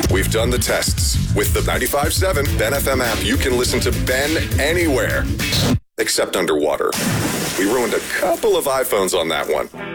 We've done the tests. With the 95.7 Ben FM app, you can listen to Ben anywhere, except underwater. We ruined a couple of iPhones on that one.